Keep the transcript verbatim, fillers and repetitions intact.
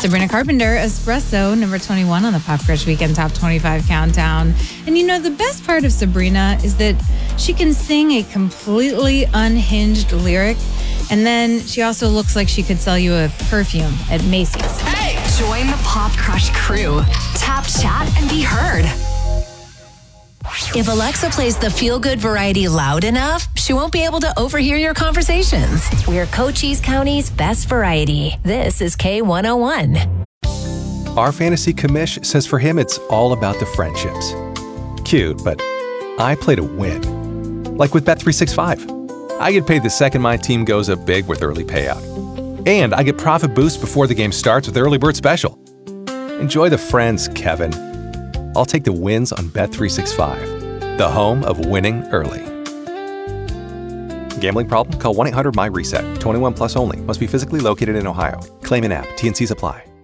Sabrina Carpenter, Espresso, number twenty-one on the Pop Crush Weekend Top twenty-five Countdown. And you know, the best part of Sabrina is that she can sing a completely unhinged lyric, and then she also looks like she could sell you a perfume at Macy's. Hey! Join the Pop Crush crew. Tap, chat, and be heard. If Alexa plays the feel-good variety loud enough, she won't be able to overhear your conversations. We're Cochise County's best variety. This is K one oh one. Our fantasy commish says for him it's all about the friendships. Cute, but I play to win. Like with Bet three sixty-five. I get paid the second my team goes up big with early payout. And I get profit boost before the game starts with Early Bird Special. Enjoy the friends, Kevin. I'll take the wins on Bet three sixty-five, the home of winning early. Gambling problem? Call one eight hundred M Y RESET. twenty-one plus only. Must be physically located in Ohio. Claim in app. T N Cs apply.